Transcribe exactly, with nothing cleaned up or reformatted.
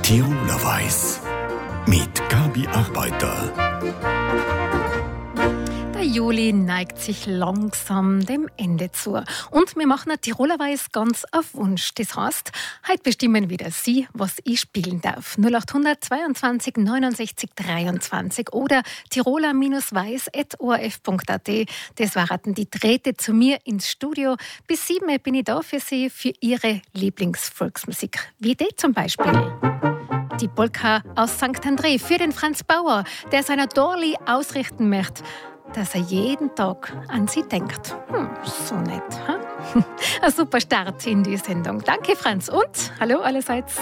Tiroler Weiss mit Gabi Arbeiter. Der Juli neigt sich langsam dem Ende zu. Und wir machen eine Tiroler Weiss ganz auf Wunsch. Das heißt, heute bestimmen wieder Sie, was ich spielen darf. null acht hundert zweiundzwanzig neunundsechzig dreiundzwanzig oder tiroler-weiss at o r f punkt a t. Das waren die Drähte zu mir ins Studio. Bis sieben bin ich da für Sie, für Ihre Lieblingsvolksmusik. Wie die zum Beispiel. Die Polka aus Sankt André für den Franz Bauer, der seiner Dorli ausrichten möchte, dass er jeden Tag an sie denkt. Hm, so nett. Hm? Ein super Start in die Sendung. Danke, Franz. Und hallo allerseits.